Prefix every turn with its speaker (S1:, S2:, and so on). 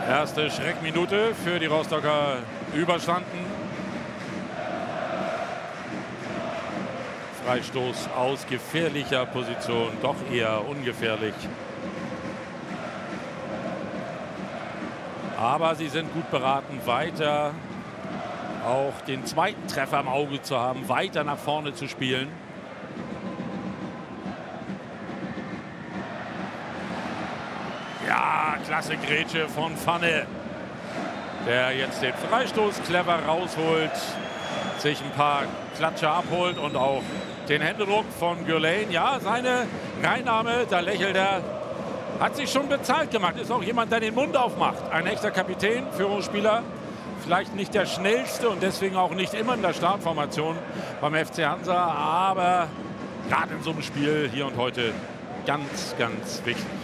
S1: Erste Schreckminute für die Rostocker überstanden. Freistoß aus gefährlicher Position, doch eher ungefährlich. Aber sie sind gut beraten, weiter auch den zweiten Treffer im Auge zu haben, weiter nach vorne zu spielen. Ja, klasse Grätsche von Pfanne, der jetzt den Freistoß clever rausholt, sich ein paar Klatscher abholt und auch den Händedruck von Gülen. Ja, seine Reinnahme, da lächelt er, hat sich schon bezahlt gemacht. Ist auch jemand, der den Mund aufmacht. Ein echter Kapitän, Führungsspieler. Vielleicht nicht der schnellste und deswegen auch nicht immer in der Startformation beim FC Hansa. Aber gerade in so einem Spiel hier und heute ganz, ganz wichtig.